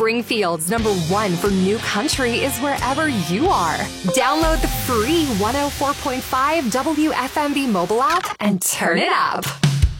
Springfield's #1 for new country is wherever you are. Download the free 104.5 WFMB mobile app and turn it up.